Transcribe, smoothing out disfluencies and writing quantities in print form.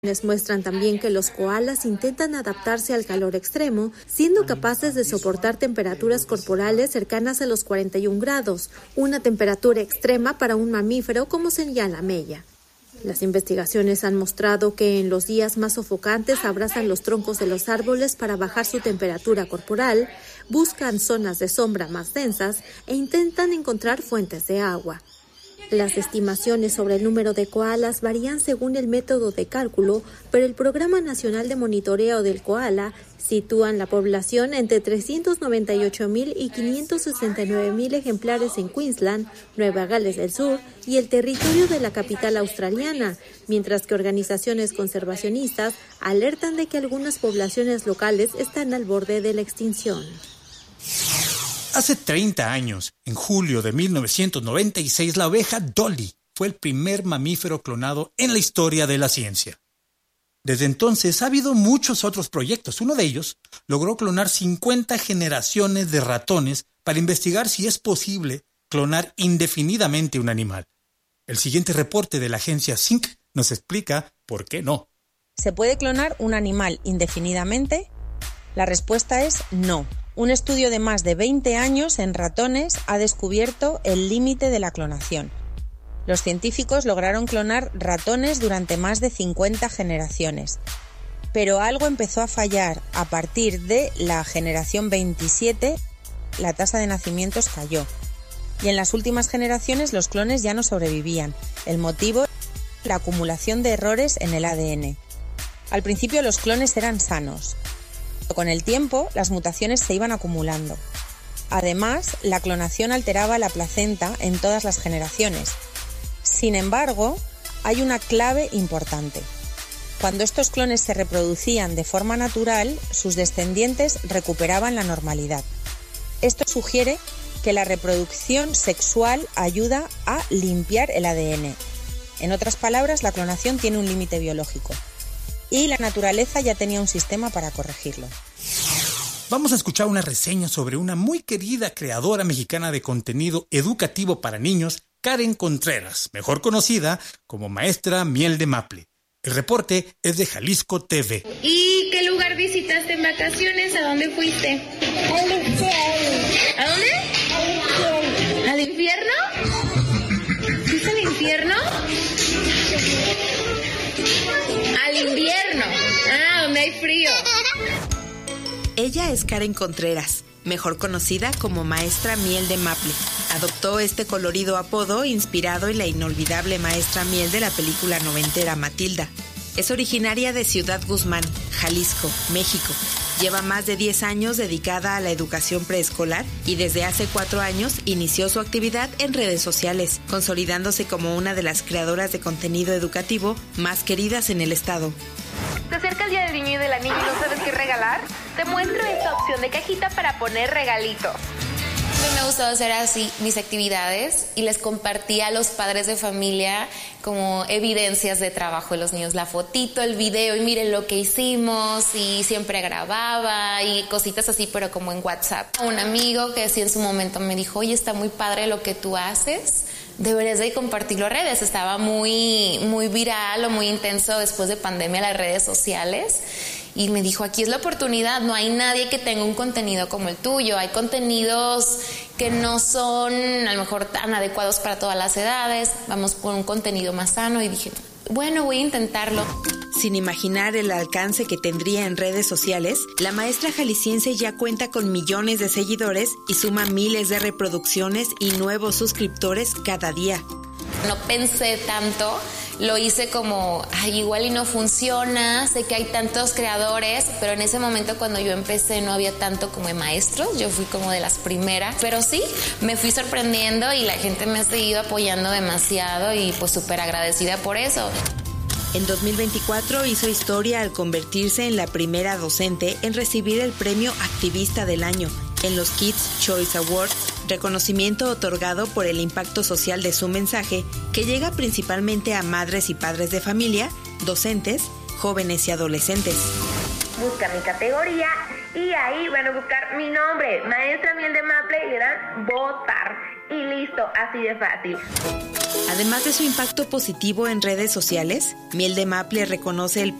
Muestran también que los koalas intentan adaptarse al calor extremo, siendo capaces de soportar temperaturas corporales cercanas a los 41 grados, una temperatura extrema para un mamífero, como señala Mella. Las investigaciones han mostrado que en los días más sofocantes abrazan los troncos de los árboles para bajar su temperatura corporal, buscan zonas de sombra más densas e intentan encontrar fuentes de agua. Las estimaciones sobre el número de koalas varían según el método de cálculo, pero el Programa Nacional de Monitoreo del Koala sitúan la población entre 398.000 y 569.000 ejemplares en Queensland, Nueva Gales del Sur y el territorio de la capital australiana, mientras que organizaciones conservacionistas alertan de que algunas poblaciones locales están al borde de la extinción. Hace 30 años, en julio de 1996, la oveja Dolly fue el primer mamífero clonado en la historia de la ciencia. Desde entonces ha habido muchos otros proyectos. Uno de ellos logró clonar 50 generaciones de ratones para investigar si es posible clonar indefinidamente un animal. El siguiente reporte de la agencia Sync nos explica por qué no. ¿Se puede clonar un animal indefinidamente? La respuesta es no. Un estudio de más de 20 años en ratones ha descubierto el límite de la clonación. Los científicos lograron clonar ratones durante más de 50 generaciones, pero algo empezó a fallar. A partir de la generación 27, la tasa de nacimientos cayó, y en las últimas generaciones los clones ya no sobrevivían. El motivo: la acumulación de errores en el ADN. Al principio los clones eran sanos. Con el tiempo, las mutaciones se iban acumulando. Además, la clonación alteraba la placenta en todas las generaciones. Sin embargo, hay una clave importante. Cuando estos clones se reproducían de forma natural, sus descendientes recuperaban la normalidad. Esto sugiere que la reproducción sexual ayuda a limpiar el ADN. En otras palabras, la clonación tiene un límite biológico. Y la naturaleza ya tenía un sistema para corregirlo. Vamos a escuchar una reseña sobre una muy querida creadora mexicana de contenido educativo para niños, Karen Contreras, mejor conocida como Maestra Miel de Maple. El reporte es de Jalisco TV. ¿Y qué lugar visitaste en vacaciones? ¿A dónde fuiste? Al infierno. ¿A dónde? Al infierno. ¿Al infierno? ¿Fuiste al infierno? Al invierno. Ah, donde hay frío. Ella es Karen Contreras, mejor conocida como Maestra Miel de Maple. Adoptó este colorido apodo inspirado en la inolvidable Maestra Miel de la película noventera Matilda. Es originaria de Ciudad Guzmán, Jalisco, México. Lleva más de 10 años dedicada a la educación preescolar y desde hace 4 años inició su actividad en redes sociales, consolidándose como una de las creadoras de contenido educativo más queridas en el estado. ¿Te acerca el día del niño y de la niña y no sabes qué regalar? Te muestro esta opción de cajita para poner regalitos. Me gustó hacer así mis actividades y les compartía a los padres de familia como evidencias de trabajo de los niños, la fotito, el video, y miren lo que hicimos, y siempre grababa y cositas así, pero como en WhatsApp. Un amigo que sí en su momento me dijo, oye, está muy padre lo que tú haces, deberías de compartirlo en redes. Estaba muy viral o muy intenso después de pandemia las redes sociales. Y me dijo, aquí es la oportunidad, no hay nadie que tenga un contenido como el tuyo. Hay contenidos que no son a lo mejor tan adecuados para todas las edades. Vamos por un contenido más sano. Y dije, bueno, voy a intentarlo. Sin imaginar el alcance que tendría en redes sociales, la maestra jalisciense ya cuenta con millones de seguidores y suma miles de reproducciones y nuevos suscriptores cada día. No pensé tanto, lo hice como, igual y no funciona, sé que hay tantos creadores, pero en ese momento cuando yo empecé no había tanto como de maestros, yo fui como de las primeras, pero sí, me fui sorprendiendo y la gente me ha seguido apoyando demasiado y pues súper agradecida por eso. En 2024 hizo historia al convertirse en la primera docente en recibir el premio Activista del Año en los Kids Choice Awards, reconocimiento otorgado por el impacto social de su mensaje, que llega principalmente a madres y padres de familia, docentes, jóvenes y adolescentes. Busca mi categoría y ahí van a buscar mi nombre, Maestra Miel de Maple, y le dan votar. y listo, así de fácil. Además de su impacto positivo en redes sociales, Miel de Maple reconoce el